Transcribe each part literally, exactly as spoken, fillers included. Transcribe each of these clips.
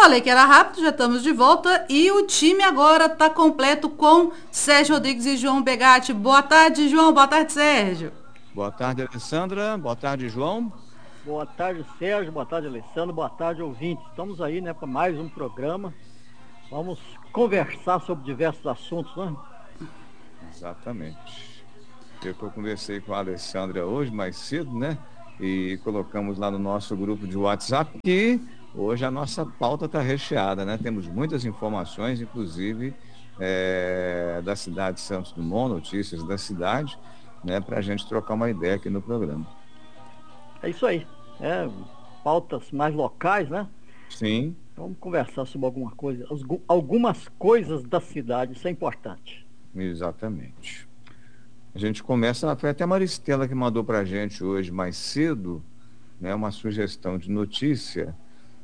Falei que era rápido, já estamos de volta e o time agora está completo com Sérgio Rodrigues e João Begatti. Boa tarde, João. Boa tarde, Sérgio. Boa tarde, Alessandra. Boa tarde, João. Boa tarde, Sérgio. Boa tarde, Alessandro. Boa tarde, ouvintes. Estamos aí, né, para mais um programa. Vamos conversar sobre diversos assuntos, né? Exatamente. Eu que eu conversei com a Alessandra hoje, mais cedo, né? E colocamos lá no nosso grupo de WhatsApp que hoje a nossa pauta está recheada, né? Temos muitas informações, inclusive é, da cidade de Santos Dumont, notícias da cidade, né? Para a gente trocar uma ideia aqui no programa. É isso aí. É, pautas mais locais, né? Sim. Vamos conversar sobre alguma coisa, algumas coisas da cidade, isso é importante. Exatamente. A gente começa, foi até a Maristela que mandou para a gente hoje mais cedo, né, uma sugestão de notícia.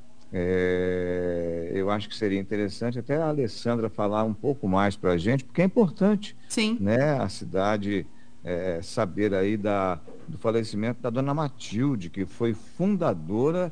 É, eu acho que seria interessante até a Alessandra falar um pouco mais para a gente, porque é importante, Sim. né, a cidade é, saber aí da, do falecimento da dona Matilde, que foi fundadora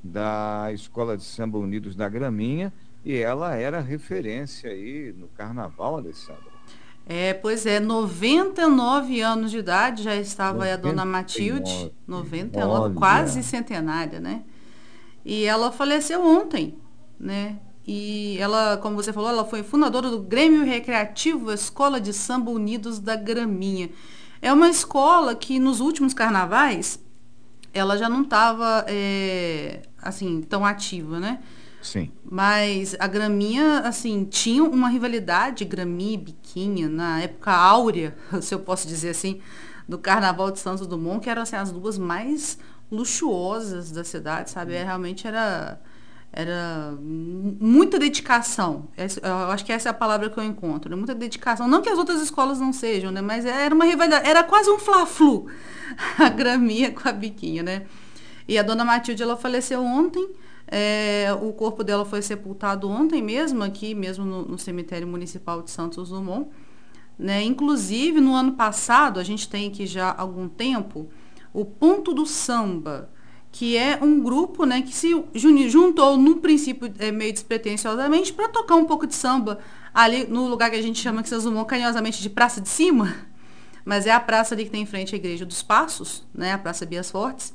da Escola de Samba Unidos da Graminha, e ela era referência aí no carnaval, Alessandra. É, pois é, noventa e nove anos de idade já estava aí a dona Matilde, noventa e nove. noventa e nove, quase Olha. centenária, né? E ela faleceu ontem, né? E ela, como você falou, ela foi fundadora do Grêmio Recreativo Escola de Samba Unidos da Graminha. É uma escola que nos últimos carnavais ela já não estava é, assim tão ativa, né? Sim. Mas a Graminha, assim, tinha uma rivalidade, Graminha e Biquinha, na época áurea, se eu posso dizer assim, do Carnaval de Santos Dumont, que eram assim, as duas mais luxuosas da cidade, sabe? É, realmente era, era muita dedicação. Eu acho que essa é a palavra que eu encontro, né? Muita dedicação. Não que as outras escolas não sejam, né? Mas era uma rivalidade, era quase um fla-flu, a Graminha com a Biquinha, né? E a dona Matilde, ela faleceu ontem. É, o corpo dela foi sepultado ontem mesmo, aqui mesmo no, no cemitério municipal de Santos Dumont. Né? Inclusive, no ano passado, a gente tem aqui já há algum tempo, o Ponto do Samba, que é um grupo, né, que se juntou no princípio é, meio despretensiosamente para tocar um pouco de samba ali no lugar que a gente chama, que Santos Dumont, carinhosamente, de Praça de Cima, mas é a praça ali que tem em frente à Igreja dos Passos, né, a Praça Bias Fortes.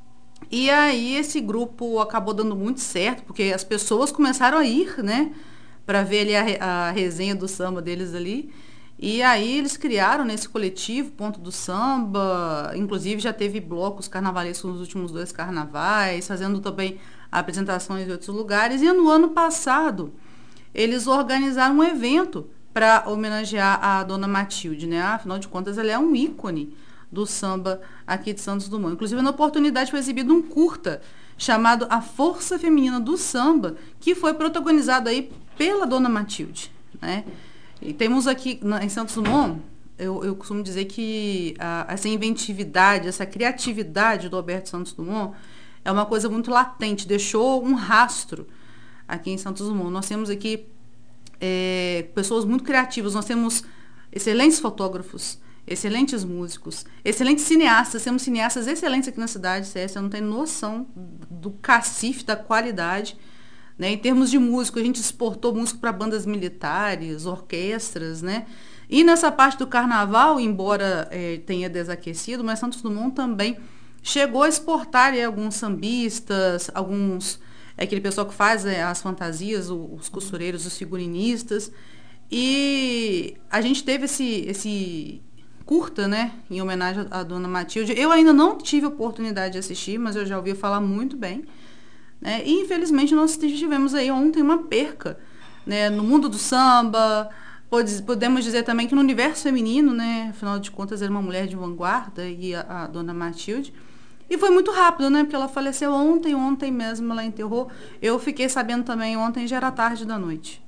E aí esse grupo acabou dando muito certo, porque as pessoas começaram a ir, né, para ver ali a, a resenha do samba deles ali. E aí eles criaram nesse coletivo Ponto do Samba, inclusive já teve blocos carnavalescos nos últimos dois carnavais, fazendo também apresentações em outros lugares. E no ano passado eles organizaram um evento para homenagear a dona Matilde, né? Afinal de contas, ela é um ícone do samba aqui de Santos Dumont. Inclusive, na oportunidade foi exibido um curta chamado A Força Feminina do Samba, que foi protagonizado aí pela dona Matilde, né? E temos aqui na, em Santos Dumont, eu, eu costumo dizer que a, essa inventividade, essa criatividade do Alberto Santos Dumont é uma coisa muito latente, deixou um rastro aqui em Santos Dumont. Nós temos aqui é, pessoas muito criativas, nós temos excelentes fotógrafos, excelentes músicos, excelentes cineastas, temos cineastas excelentes aqui na cidade, C S, eu não tenho noção do cacife, da qualidade. Né? Em termos de músico, a gente exportou músico para bandas militares, orquestras, né? E nessa parte do carnaval, embora é, tenha desaquecido, mas Santos Dumont também chegou a exportar é, alguns sambistas, alguns é, aquele pessoal que faz é, as fantasias, os costureiros, os figurinistas. E a gente teve esse, esse curta, né, em homenagem à dona Matilde. Eu ainda não tive oportunidade de assistir, mas eu já ouvi falar muito bem. Né? E infelizmente nós tivemos aí ontem uma perca, né, no mundo do samba. Podemos dizer também que no universo feminino, né, afinal de contas era uma mulher de vanguarda, e a, a dona Matilde. E foi muito rápido, né, porque ela faleceu ontem, ontem mesmo ela enterrou. Eu fiquei sabendo também ontem, já era tarde da noite.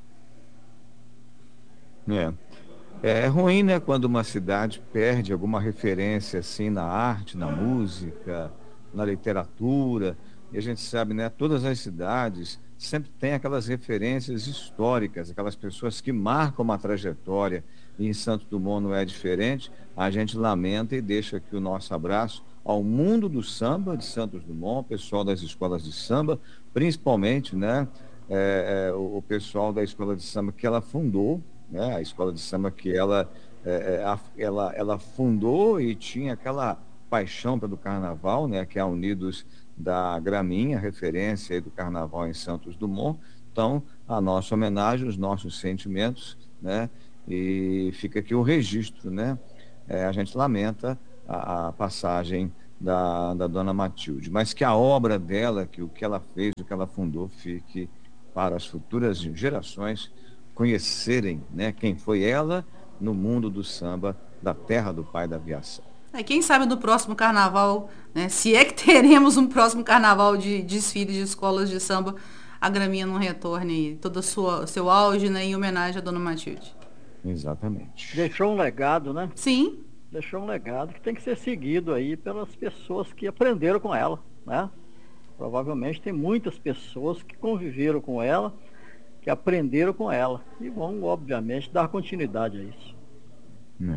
É. É ruim, né, quando uma cidade perde alguma referência assim na arte, na música, na literatura. E a gente sabe, né, todas as cidades sempre têm aquelas referências históricas, aquelas pessoas que marcam uma trajetória. E em Santos Dumont não é diferente. A gente lamenta e deixa aqui o nosso abraço ao mundo do samba de Santos Dumont, pessoal das escolas de samba, principalmente, né, é, é, o, o pessoal da escola de samba que ela fundou, né? A escola de samba que ela, é, é, a- ela, ela fundou e tinha aquela paixão pelo carnaval, né? Que é a Unidos da Graminha, referência aí do carnaval em Santos Dumont. Então, a nossa homenagem, os nossos sentimentos, né? E fica aqui o registro, né? É, a gente lamenta a, a passagem da, da dona Matilde, mas que a obra dela, que o que ela fez, o que ela fundou, fique para as futuras gerações conhecerem, né, quem foi ela no mundo do samba, da terra do pai da aviação. É, quem sabe no próximo carnaval, né? Se é que teremos um próximo carnaval de desfile de escolas de samba, a graminha não retorne aí, todo o sua, seu auge, né, em homenagem à dona Matilde. Exatamente. Deixou um legado, né? Sim, Deixou um legado que tem que ser seguido aí pelas pessoas que aprenderam com ela, né? Provavelmente tem muitas pessoas que conviveram com ela, que aprenderam com ela e vão, obviamente, dar continuidade a isso. É.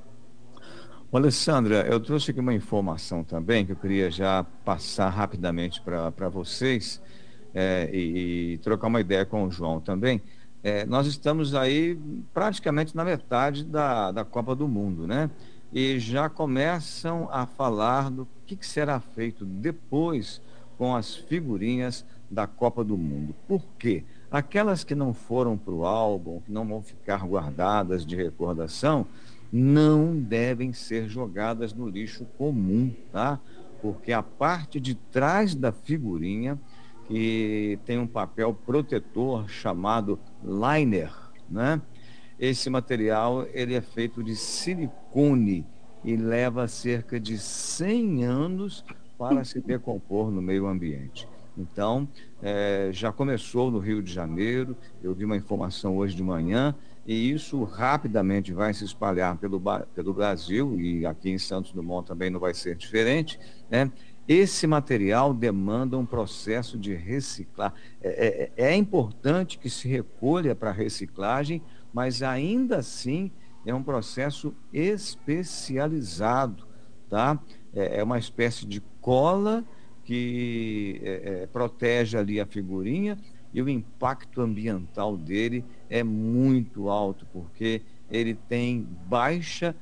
Ô, Alessandra, eu trouxe aqui uma informação também que eu queria já passar rapidamente para vocês, é, e, e trocar uma ideia com o João também. É, nós estamos aí praticamente na metade da, da Copa do Mundo, né? E já começam a falar do que, que será feito depois com as figurinhas da Copa do Mundo. Por quê? Aquelas que não foram para o álbum, que não vão ficar guardadas de recordação, não devem ser jogadas no lixo comum, tá? Porque a parte de trás da figurinha, que tem um papel protetor chamado liner, né? Esse material ele é feito de silicone e leva cerca de cem anos para se decompor no meio ambiente. Então, eh, já começou no Rio de Janeiro, eu vi uma informação hoje de manhã, e isso rapidamente vai se espalhar pelo, pelo Brasil, e aqui em Santos Dumont também não vai ser diferente, né? Esse material demanda um processo de reciclar. É, é, é importante que se recolha para reciclagem, mas ainda assim é um processo especializado, tá? É, é uma espécie de cola que é, é, protege ali a figurinha, e o impacto ambiental dele é muito alto, porque ele tem baixa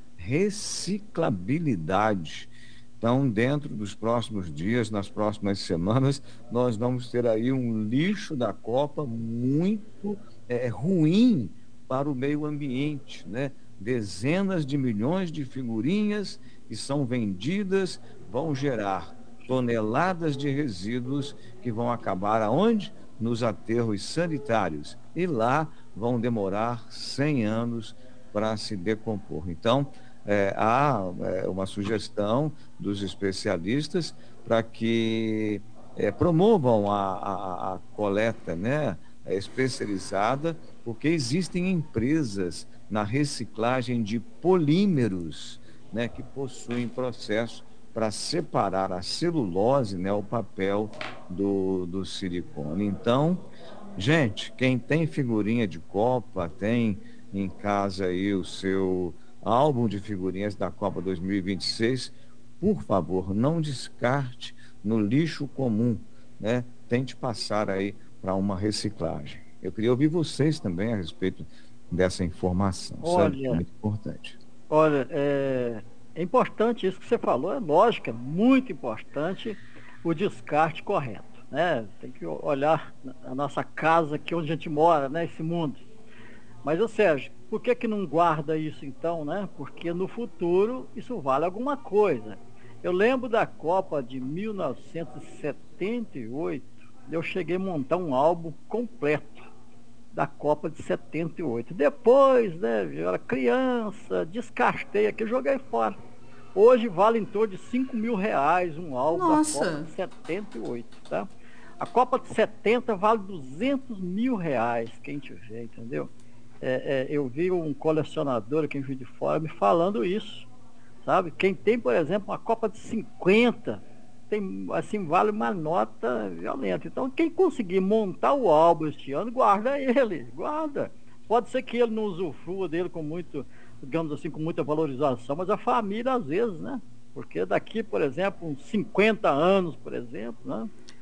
reciclabilidade. Então, dentro dos próximos dias, nas próximas semanas, nós vamos ter aí um lixo da Copa muito é, ruim para o meio ambiente, né? Dezenas de milhões de figurinhas que são vendidas vão gerar toneladas de resíduos que vão acabar aonde? Nos aterros sanitários. E lá vão demorar cem anos para se decompor. Então, é, há é, uma sugestão dos especialistas para que é, promovam a, a, a coleta, né, especializada, porque existem empresas na reciclagem de polímeros, né, que possuem processo para separar a celulose, né, o papel do, do silicone. Então, gente, quem tem figurinha de Copa, tem em casa aí o seu álbum de figurinhas da Copa dois mil e vinte e seis, por favor, não descarte no lixo comum, né? Tente passar aí para uma reciclagem. Eu queria ouvir vocês também a respeito dessa informação, sabe? É Olha, muito importante. olha, é, é importante isso que você falou, é lógico, é muito importante o descarte correto, né? Tem que olhar a nossa casa aqui onde a gente mora, né? Esse mundo. Mas, ô Sérgio, por que que não guarda isso então, né? Porque no futuro isso vale alguma coisa. Eu lembro da Copa de mil novecentos e setenta e oito, eu cheguei a montar um álbum completo da Copa de setenta e oito. Depois, né, eu era criança, descastei aqui, joguei fora. Hoje vale em torno de cinco mil reais um álbum da Copa nossa, de setenta e oito, tá? A Copa de setenta vale duzentos mil reais, quem tiver, entendeu? É, é, eu vi um colecionador aqui em Juiz de Fora me falando isso, sabe? Quem tem, por exemplo, uma Copa de cinquenta, tem, assim, vale uma nota violenta. Então, quem conseguir montar o álbum este ano, guarda ele, guarda. Pode ser que ele não usufrua dele com muito, digamos assim, com muita valorização, mas a família às vezes, né? Porque daqui, por exemplo, uns cinquenta anos, por exemplo, né?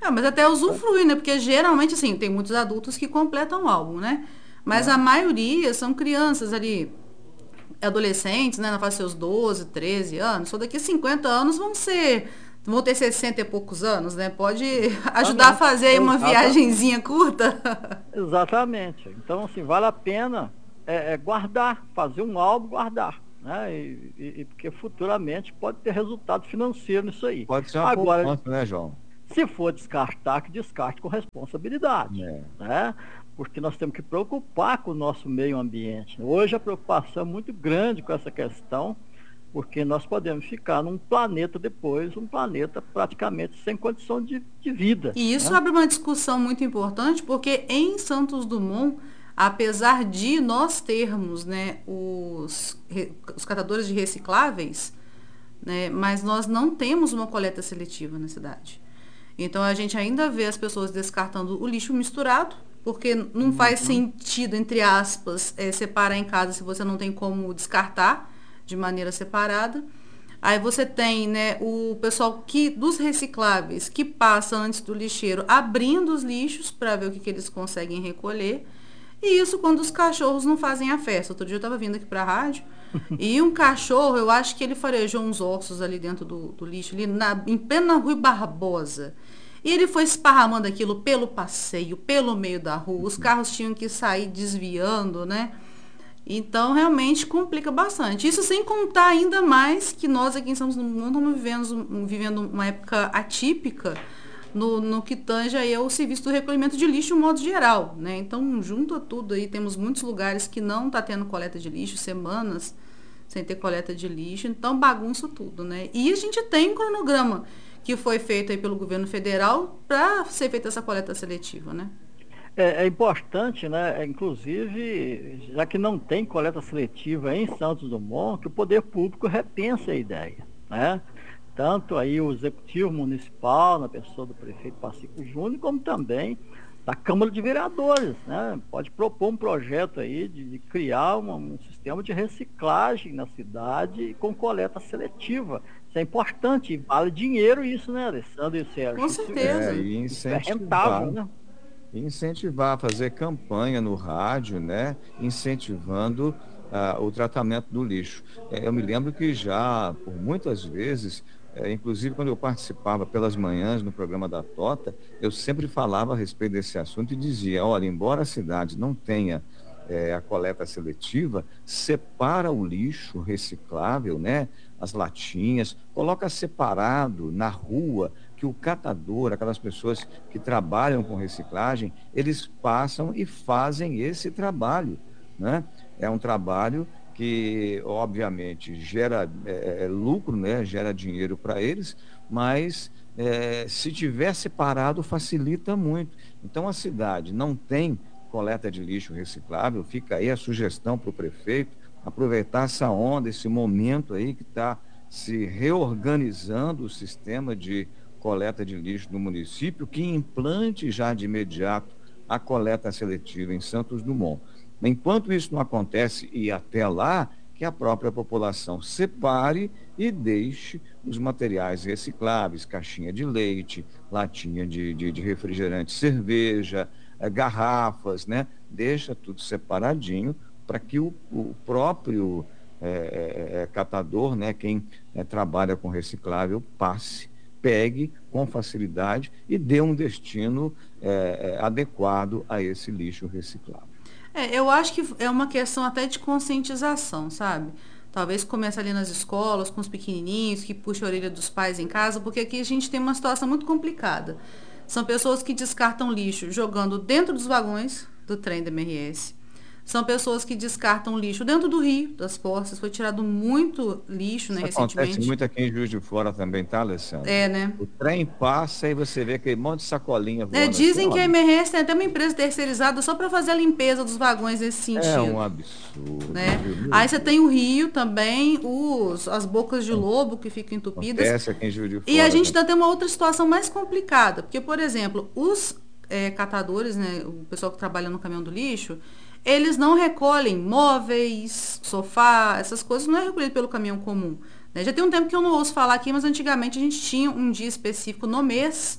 É, mas até usufrui, né? Porque geralmente, assim, tem muitos adultos que completam o álbum, né? Mas a Né? maioria são crianças ali, adolescentes, né? Na fase dos seus doze, treze anos. Só daqui a cinquenta anos vão ser, vão ter sessenta e poucos anos, né? Pode ajudar a Exatamente, fazer aí uma exatamente, viagenzinha curta. exatamente. Então, assim, vale a pena é, é guardar, fazer um álbum, guardar, né? E, e- e porque futuramente pode ter resultado financeiro nisso aí. Pode ser uma Agora, poupança, né, João? se for descartar, que descarte com responsabilidade, É. né? Porque nós temos que preocupar com o nosso meio ambiente. Hoje a preocupação é muito grande com essa questão, porque nós podemos ficar num planeta depois, um planeta praticamente sem condição de, de vida, E isso né? abre uma discussão muito importante, porque em Santos Dumont, apesar de nós termos, né, os, re- os catadores de recicláveis, né, mas nós não temos uma coleta seletiva na cidade. Então a gente ainda vê as pessoas descartando o lixo misturado, porque não faz Uhum. sentido, entre aspas, eh, separar em casa se você não tem como descartar de maneira separada. Aí você tem, né, o pessoal que dos recicláveis que passa antes do lixeiro abrindo os lixos para ver o que, que eles conseguem recolher. E isso quando os cachorros não fazem a festa. Outro dia eu estava vindo aqui para a rádio e um cachorro, eu acho que ele farejou uns ossos ali dentro do, do lixo, ali na, em plena Rui Barbosa. E ele foi esparramando aquilo pelo passeio, pelo meio da rua. Os carros tinham que sair desviando, né? Então, realmente complica bastante. Isso sem contar ainda mais que nós aqui em São Paulo estamos vivendo, vivendo uma época atípica no, no que tange aí ao serviço do recolhimento de lixo, de modo geral, né? Então, junto a tudo aí, temos muitos lugares que não está tendo coleta de lixo, semanas sem ter coleta de lixo, então bagunça tudo, né? E a gente tem um cronograma que foi feito aí pelo governo federal para ser feita essa coleta seletiva, né? É, é importante, né, é, inclusive, já que não tem coleta seletiva em Santos Dumont, que o poder público repense a ideia, né? Tanto aí o executivo municipal, na pessoa do prefeito Pacifico Júnior, como também da Câmara de Vereadores, né? Pode propor um projeto aí de, de criar uma- um sistema de reciclagem na cidade com coleta seletiva. Isso é importante, e vale dinheiro isso, né, Alessandro e Com Sérgio? Isso, É, certeza. e isso é incentivar. rentável, né? Incentivar, fazer campanha no rádio, né? Incentivando ah, o tratamento do lixo. Eh, eu me lembro que já, por muitas vezes, eh, inclusive quando eu participava pelas manhãs no programa da Tota, eu sempre falava a respeito desse assunto e dizia, olha, embora a cidade não tenha eh, a coleta seletiva, separa o lixo reciclável, né? As latinhas, coloca separado na rua, que o catador, aquelas pessoas que trabalham com reciclagem, eles passam e fazem esse trabalho, né? É um trabalho que, obviamente, gera é, é, lucro, né? Gera dinheiro para eles, mas é, se tiver separado, facilita muito. Então, a cidade não tem coleta de lixo reciclável, fica aí a sugestão para o prefeito aproveitar essa onda, esse momento aí que está se reorganizando o sistema de coleta de lixo no município, que implante já de imediato a coleta seletiva em Santos Dumont. Enquanto isso não acontece, e até lá, que a própria população separe e deixe os materiais recicláveis, caixinha de leite, latinha de, de, de refrigerante, cerveja, eh, garrafas, né? Deixa tudo separadinho para que o, o próprio eh, eh, catador, né? Quem eh, trabalha com reciclável, passe, pegue com facilidade e dê um destino eh, eh, adequado a esse lixo reciclável. É, eu acho que é uma questão até de conscientização, sabe? Talvez comece ali nas escolas, com os pequenininhos, que puxa a orelha dos pais em casa, porque aqui a gente tem uma situação muito complicada. São pessoas que descartam lixo jogando dentro dos vagões do trem da M R S. São pessoas que descartam lixo dentro do rio, das poças. Foi tirado muito lixo, né, Isso acontece recentemente. muito aqui em Juiz de Fora também, tá, É, Alessandra? né? O trem passa e você vê aquele monte de sacolinha É, voando assim, é dizem um que a absurdo. M R S tem até uma empresa terceirizada só para fazer a limpeza dos vagões nesse É um sentido. absurdo, Né? viu? Meu Aí você Deus. tem o rio também, os, as bocas de lobo que ficam entupidas. Acontece aqui em Juiz de E a Fora gente também. ainda tem uma outra situação mais complicada, porque, por exemplo, os é, catadores, né, o pessoal que trabalha no caminhão do lixo, eles não recolhem móveis, sofá, essas coisas não é recolhido pelo caminhão comum. Né? Já tem um tempo que eu não ouço falar aqui, mas antigamente a gente tinha um dia específico no mês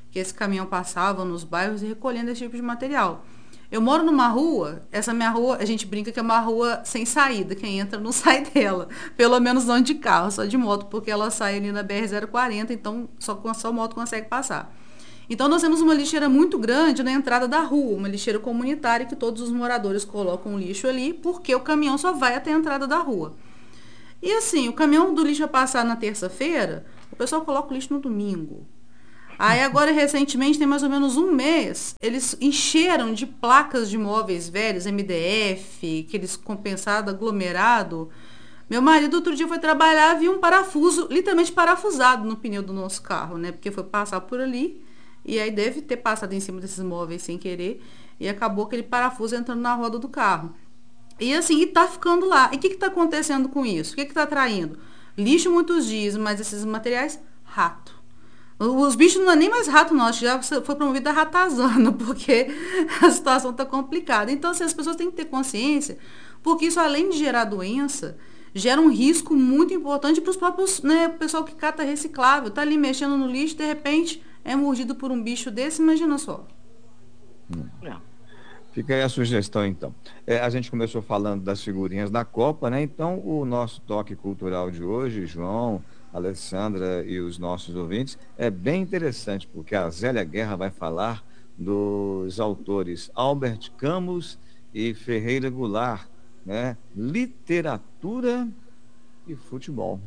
que esse caminhão passava nos bairros e recolhendo esse tipo de material. Eu moro numa rua, essa minha rua, a gente brinca que é uma rua sem saída, quem entra não sai dela, pelo menos não de carro, só de moto, porque ela sai ali na B R zero quarenta, então só, só moto consegue passar. Então nós temos uma lixeira muito grande na entrada da rua, uma lixeira comunitária que todos os moradores colocam lixo ali, porque o caminhão só vai até a entrada da rua. E assim, o caminhão do lixo a passar na terça-feira, o pessoal coloca o lixo no domingo. Aí agora, recentemente, tem mais ou menos um mês, eles encheram de placas de móveis velhos, M D F, aqueles compensado, aglomerado. Meu marido outro dia foi trabalhar, viu um parafuso, literalmente parafusado no pneu do nosso carro, né? Porque foi passar por ali, e aí deve ter passado em cima desses móveis sem querer, e acabou aquele parafuso entrando na roda do carro. E assim, e tá ficando lá. E o que que tá acontecendo com isso? O que que tá atraindo? Lixo muitos dias, mas esses materiais, rato. Os bichos não é nem mais rato, não. Acho que já foi promovido a ratazana, porque a situação está complicada. Então, assim, as pessoas têm que ter consciência, porque isso, além de gerar doença, gera um risco muito importante para os próprios, né, pessoal que cata reciclável. Está ali mexendo no lixo, de repente é mordido por um bicho desse, imagina só. Hum. Fica aí a sugestão, então. É, a gente começou falando das figurinhas da Copa, né? Então, o nosso toque cultural de hoje, João, Alessandra e os nossos ouvintes, é bem interessante, porque a Zélia Guerra vai falar dos autores Albert Camus e Ferreira Goulart, né? Literatura e futebol.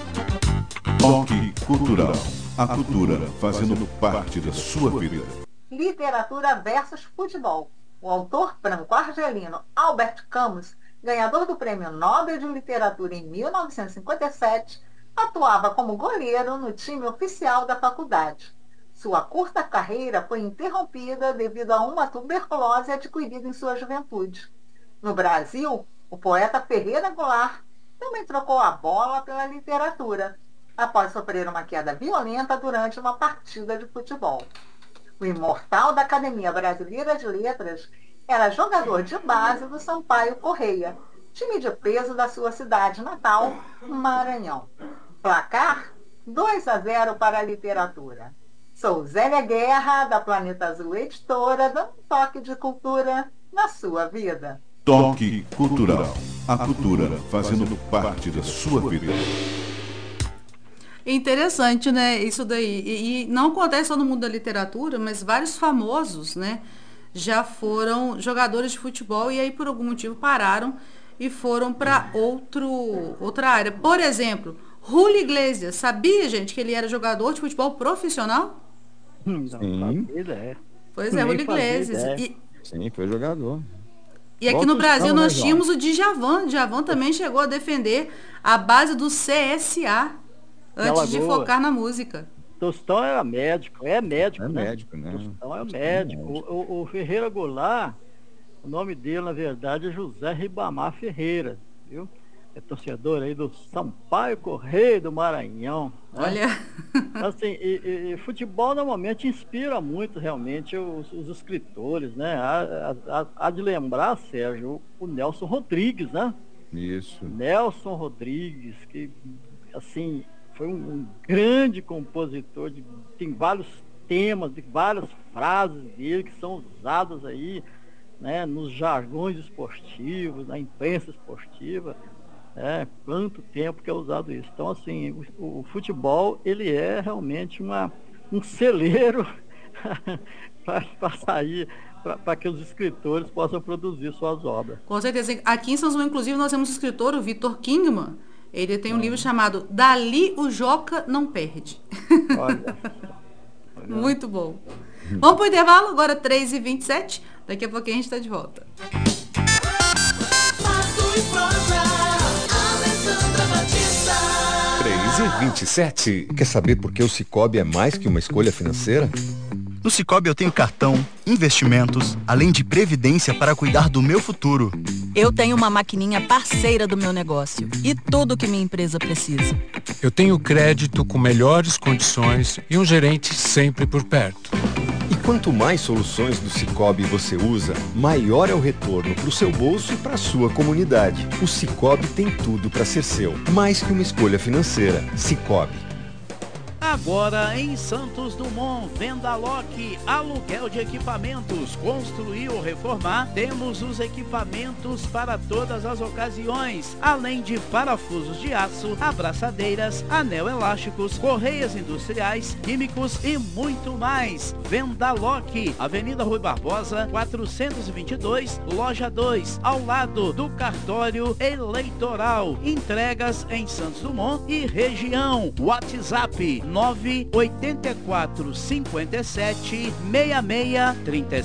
Toque cultural. A cultura fazendo parte da sua vida. Literatura versus futebol. O autor franco-argelino Albert Camus, ganhador do Prêmio Nobel de Literatura em mil novecentos e cinquenta e sete, atuava como goleiro no time oficial da faculdade. Sua curta carreira foi interrompida devido a uma tuberculose adquirida em sua juventude. No Brasil, o poeta Ferreira Goulart também trocou a bola pela literatura, após sofrer uma queda violenta durante uma partida de futebol. O imortal da Academia Brasileira de Letras era jogador de base do Sampaio Correia, time de peso da sua cidade natal, Maranhão. Placar dois a zero para a literatura. Sou Zélia Guerra, da Planeta Azul Editora, dando um toque de cultura na sua vida. Toque cultural. A cultura fazendo parte da sua vida. Interessante, né? Isso daí. E, e não acontece só no mundo da literatura, mas vários famosos, né, já foram jogadores de futebol e aí por algum motivo pararam e foram para outro outra área. Por exemplo, Julio Iglesias. Sabia, gente, que ele era jogador de futebol profissional? Não Sim. ideia. Pois é, Julio Iglesias. E, Sim, foi jogador. e aqui Volta no os Brasil caras, nós né, tínhamos o Djavan. Djavan também chegou a defender a base do C S A antes de Alagoas. focar na música. Tostão era médico, é médico, É né? médico, né? Tostão é Tostão é médico. médico. O, o- o Ferreira Goulart, o nome dele, na verdade, é José Ribamar Ferreira, viu? É torcedor aí do Sampaio Correia do Maranhão, né? Olha, Assim, e, e- e futebol normalmente inspira muito realmente os, os escritores, né? Há, há- há- há de lembrar, Sérgio, o, o Nelson Rodrigues, né? Isso. Nelson Rodrigues, que assim foi um, um grande compositor, de, tem vários temas, de várias frases dele que são usadas aí, né, nos jargões esportivos, na imprensa esportiva. É, quanto tempo que é usado isso. Então, assim, o, o futebol, ele é realmente uma, um celeiro para sair, para que os escritores possam produzir suas obras. com certeza. Aqui em São João, inclusive, nós temos um escritor, o Vitor Kingman. Ele tem um livro chamado Dali o Joca Não Perde. Olha, Muito bom. Vamos para o intervalo, agora três e vinte e sete. Daqui a pouquinho a gente está de volta. três e vinte e sete. Quer saber por que o Sicoob é mais que uma escolha financeira? No Sicoob eu tenho cartão, investimentos, além de previdência para cuidar do meu futuro. Eu tenho uma maquininha parceira do meu negócio e tudo que minha empresa precisa. Eu tenho crédito com melhores condições e um gerente sempre por perto. E quanto mais soluções do Sicoob você usa, maior é o retorno para o seu bolso e para a sua comunidade. O Sicoob tem tudo para ser seu, mais que uma escolha financeira. Sicoob. A Agora em Santos Dumont, Vendaloc, aluguel de equipamentos, construir ou reformar, temos os equipamentos para todas as ocasiões, além de parafusos de aço, abraçadeiras, anel elásticos, correias industriais, químicos e muito mais. Vendaloc, Avenida Rui Barbosa, quatrocentos e vinte e dois, loja dois, ao lado do cartório eleitoral. Entregas em Santos Dumont e região. WhatsApp nove oito quatro cinco sete seis seis três